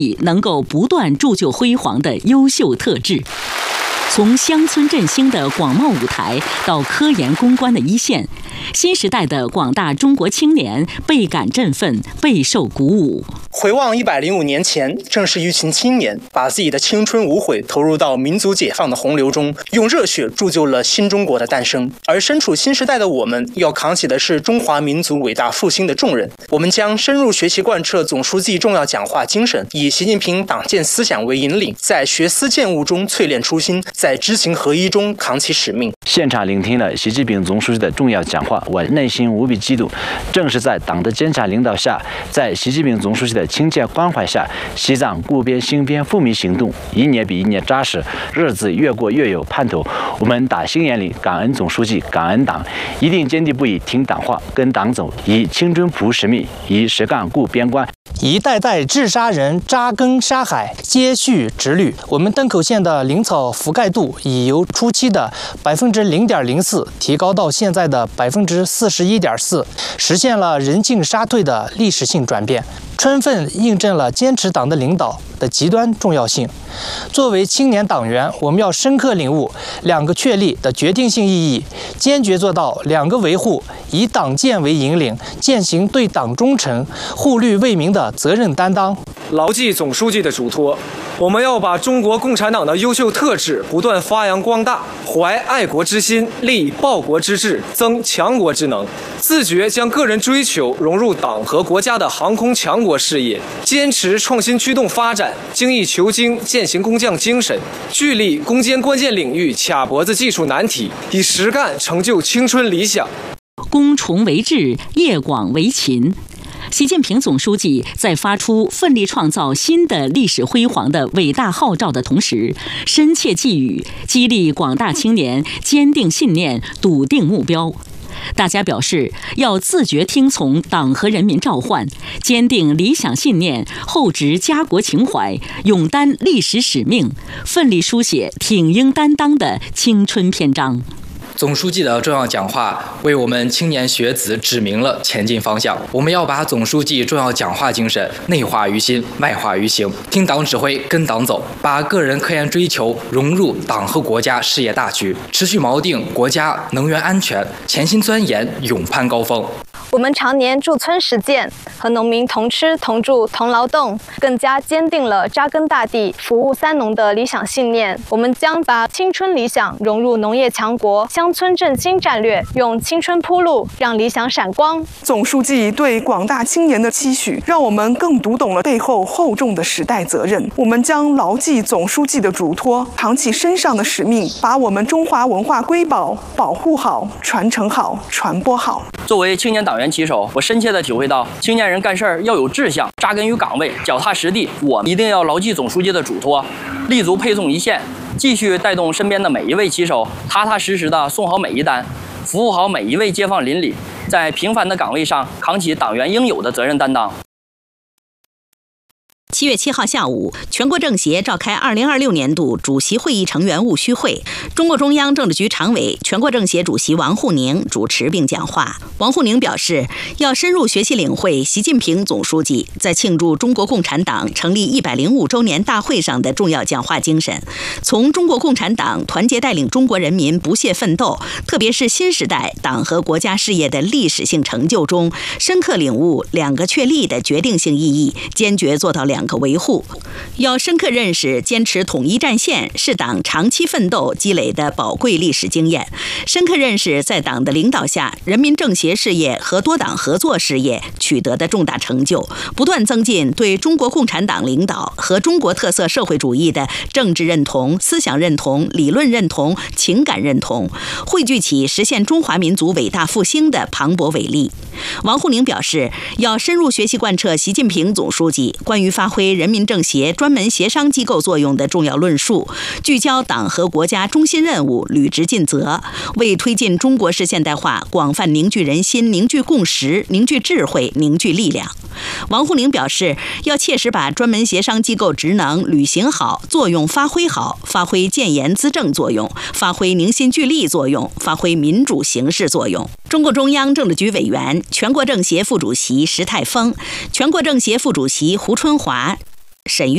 能够不断铸就辉煌的优秀特质。从乡村振兴的广袤舞台到科研攻关的一线，新时代的广大中国青年倍感振奋，备受鼓舞。 回望105年前，正是一群青年把自己的青春无悔投入到民族解放的洪流中，用热血铸就了新中国的诞生。而身处新时代的我们，要扛起的是中华民族伟大复兴的重任。我们将深入学习贯彻总书记重要讲话精神，以习近平党建思想为引领，在学思践悟中淬炼初心，在知行合一中扛起使命。 现场聆听了习近平总书记的重要讲话，我内心无比激动。正是在党的坚强领导下，在习近平总书记的亲切关怀下，西藏固边兴边富民行动一年比一年扎实，日子越过越有盼头。我们打心眼里感恩总书记，感恩党，一定坚定不移听党话，跟党走，以青春谱使命，以实干固边关。 一代代治沙人扎根沙海，接续直律。我们登口县的林草覆盖度已由初期的0.04%提高到现在的41.4%，实现了人进沙退的历史性转变，充分印证了坚持党的领导的极端重要性。作为青年党员，我们要深刻领悟2个确立的决定性意义，坚决做到2个维护，以党建为引领，践行对党忠诚、护律为民的责任担当。 牢记总书记的嘱托，我们要把中国共产党的优秀特质不断发扬光大，怀爱国之心，立报国之志，增强国之能，自觉将个人追求融入党和国家的航空强国事业，坚持创新驱动发展，精益求精，践行工匠精神，聚力攻坚关键领域卡脖子技术难题，以实干成就青春理想。 攻崇为智，业广为勤。习近平总书记在发出奋力创造新的历史辉煌的伟大号召的同时，深切寄语，激励广大青年坚定信念，笃定目标。大家表示，要自觉听从党和人民召唤，坚定理想信念，厚植家国情怀，勇担历史使命，奋力书写挺英担当的青春篇章。 总书记的重要讲话为我们青年学子指明了前进方向。我们要把总书记重要讲话精神内化于心，外化于行，听党指挥，跟党走，把个人科研追求融入党和国家事业大局，持续锚定国家能源安全，潜心钻研，勇攀高峰。 我们常年驻村实践，和农民同吃同住同劳动，更加坚定了扎根大地、服务3农的理想信念。我们将把青春理想融入农业强国、乡村振兴战略，用青春铺路，让理想闪光。 总书记对广大青年的期许，让我们更读懂了背后厚重的时代责任。我们将牢记总书记的嘱托，扛起身上的使命，把我们中华文化瑰宝保护好、传承好、传播好。 作为青年党员旗手，我深切地体会到，青年人干事儿要有志向，扎根于岗位，脚踏实地。我一定要牢记总书记的嘱托，立足配送一线，继续带动身边的每一位旗手，踏踏实实地送好每一单，服务好每一位街坊邻里，在平凡的岗位上扛起党员应有的责任担当。 7月7号下午，全国政协召开2026年度主席会议成员务虚会，中共中央政治局常委、全国政协主席王沪宁主持并讲话。王沪宁表示，要深入学习领会习近平总书记在庆祝中国共产党成立105周年大会上的重要讲话精神，从中国共产党团结带领中国人民不懈奋斗，特别是新时代党和国家事业的历史性成就中，深刻领悟2个确立的决定性意义，坚决做到2个维护。要深刻认识坚持统一战线是党长期奋斗积累的宝贵历史经验，深刻认识在党的领导下人民政协事业和多党合作事业取得的重大成就，不断增进对中国共产党领导和中国特色社会主义的政治认同、思想认同、理论认同、情感认同，汇聚起实现中华民族伟大复兴的磅礴伟力。王沪宁表示，要深入学习贯彻习近平总书记关于发挥人民政协专门协商机构作用的重要论述，聚焦党和国家中心任务，履职尽责，为推进中国式现代化广泛凝聚人心、凝聚共识、凝聚智慧、凝聚力量。王沪宁表示，要切实把专门协商机构职能履行好、作用发挥好，发挥建言资政作用，发挥凝心聚力作用，发挥民主形式作用。中共中央政治局委员、全国政协副主席石泰峰、全国政协副主席胡春华、沈